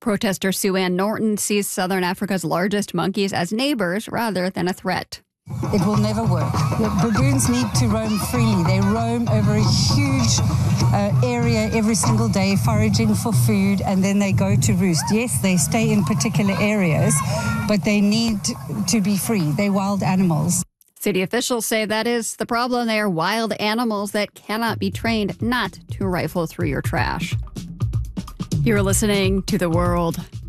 Protester Sue Ann Norton sees southern Africa's largest monkeys as neighbors rather than a threat. It will never work. The baboons need to roam freely. They roam over a huge area every single day, foraging for food, and then they go to roost. Yes, they stay in particular areas, but they need to be free. They're wild animals. City officials say that is the problem. They are wild animals that cannot be trained not to rifle through your trash. You're listening to The World.